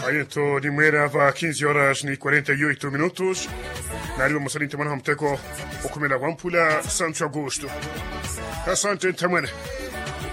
Aento Nimerava, 15 horas e 48 minutos. Na Rio Moçalim Tamana Hamteko, Okumela Wampula, Santo Augusto. Asante Tamana.